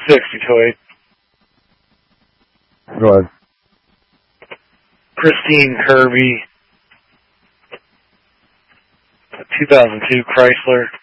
6 Detroit. Go ahead. Christine Kirby, a 2002 Chrysler.